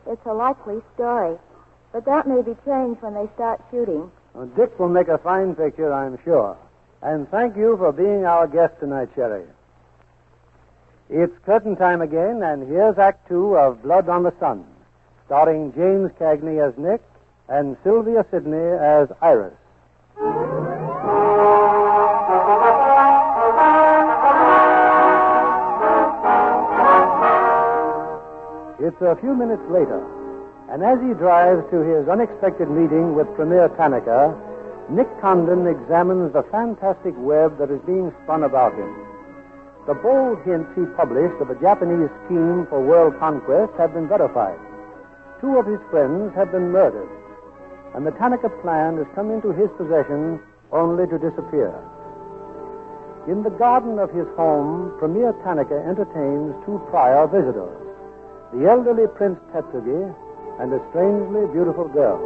It's a likely story. But that may be changed when they start shooting. Well, Dick will make a fine picture, I'm sure. And thank you for being our guest tonight, Sherry. It's curtain time again, and here's Act Two of Blood on the Sun, starring James Cagney as Nick and Sylvia Sidney as Iris. It's a few minutes later, and as he drives to his unexpected meeting with Premier Tanaka, Nick Condon examines the fantastic web that is being spun about him. The bold hints he published of a Japanese scheme for world conquest have been verified. 2 of his friends have been murdered, and the Tanaka plan has come into his possession only to disappear. In the garden of his home, Premier Tanaka entertains 2 prior visitors, the elderly Prince Tetsugi and a strangely beautiful girl.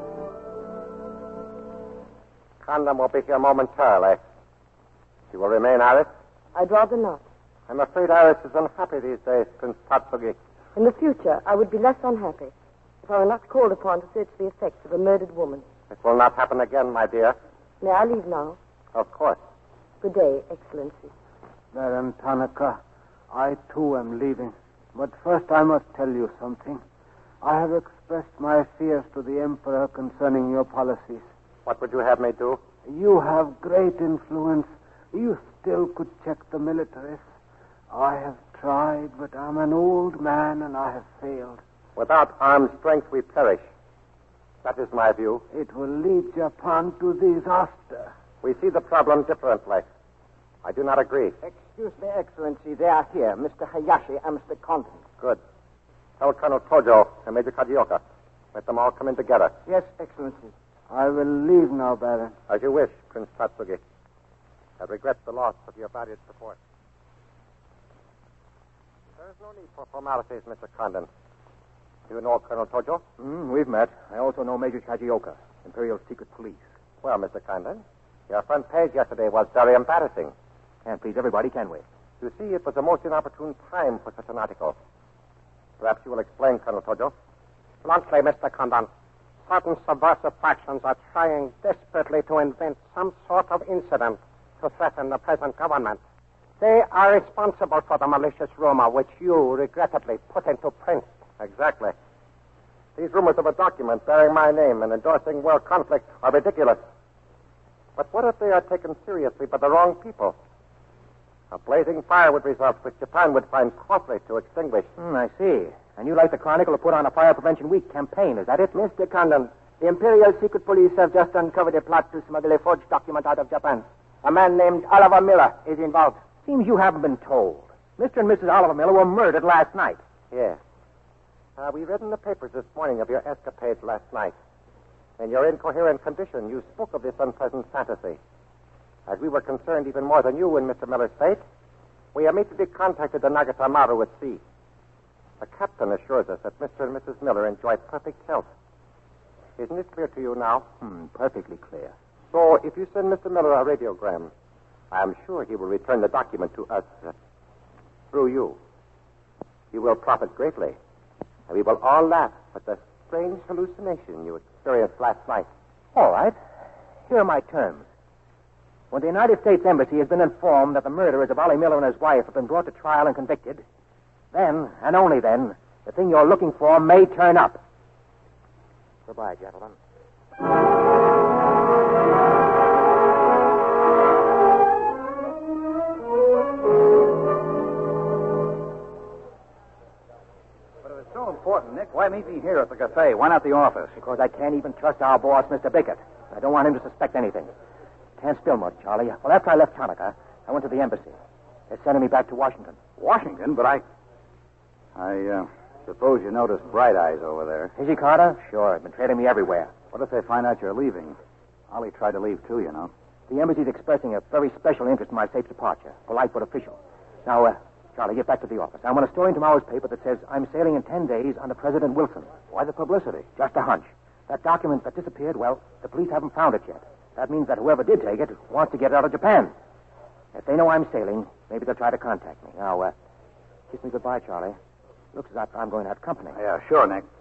Condon will be here momentarily. You will remain, Iris? I'd rather not. I'm afraid Iris is unhappy these days, Prince Tatsugi. In the future, I would be less unhappy if I were not called upon to search the effects of a murdered woman. It will not happen again, my dear. May I leave now? Of course. Good day, Excellency. Baron Tanaka, I too am leaving. But first I must tell you something. I have expressed my fears to the Emperor concerning your policies. What would you have me do? You have great influence. You still could check the militarists. I have tried, but I'm an old man and I have failed. Without armed strength, we perish. That is my view. It will lead Japan to disaster. We see the problem differently. I do not agree. Excuse me, Excellency. They are here, Mr. Hayashi and Mr. Condon. Good. Tell Colonel Tojo and Major Kajioka. Let them all come in together. Yes, Excellency. I will leave now, Baron. As you wish, Prince Tatsugi. I regret the loss of your valued support. There is no need for formalities, Mr. Condon. Do you know Colonel Tojo? We've met. I also know Major Kajioka, Imperial Secret Police. Well, Mr. Condon, your front page yesterday was very embarrassing. Can't please everybody, can we? You see, it was a most inopportune time for such an article. Perhaps you will explain, Colonel Tojo. Bluntly, Mr. Condon, certain subversive factions are trying desperately to invent some sort of incident to threaten the present government. They are responsible for the malicious rumor which you regrettably put into print. Exactly. These rumors of a document bearing my name and endorsing world conflict are ridiculous. But what if they are taken seriously by the wrong people? A blazing fire would result, which Japan would find costly to extinguish. I see. And you like the Chronicle to put on a Fire Prevention Week campaign, is that it? Mr. Condon, the Imperial Secret Police have just uncovered a plot to smuggle a forged document out of Japan. A man named Oliver Miller is involved. Seems you haven't been told. Mr. and Mrs. Oliver Miller were murdered last night. Yes. We read in the papers this morning of your escapades last night. In your incoherent condition, you spoke of this unpleasant fantasy. As we were concerned even more than you in Mr. Miller's fate, we immediately contacted the Nagatamaru at sea. The captain assures us that Mr. and Mrs. Miller enjoy perfect health. Isn't it clear to you now? Perfectly clear. So, if you send Mr. Miller a radiogram, I am sure he will return the document to us through you. You will profit greatly. And we will all laugh at the strange hallucination you experienced last night. All right. Here are my terms. When the United States Embassy has been informed that the murderers of Ollie Miller and his wife have been brought to trial and convicted, then, and only then, the thing you're looking for may turn up. Goodbye, gentlemen. But if it's so important, Nick, why meet me here at the cafe? Why not the office? Because I can't even trust our boss, Mr. Bickett. I don't want him to suspect anything. Can't spill much, Charlie. Well, after I left Tanaka, I went to the embassy. They're sending me back to Washington. Washington? But I suppose you noticed Bright Eyes over there. Is he, Carter? Sure. They've been trailing me everywhere. What if they find out you're leaving? Ollie tried to leave, too, you know. The embassy's expressing a very special interest in my safe departure. Polite but official. Now, Charlie, get back to the office. I want a story in tomorrow's paper that says I'm sailing in 10 days under President Wilson. Why the publicity? Just a hunch. That document that disappeared, well, the police haven't found it yet. That means that whoever did take it wants to get it out of Japan. If they know I'm sailing, maybe they'll try to contact me. Now, kiss me goodbye, Charlie. Looks as if I'm going to have company. Yeah, sure, Nick.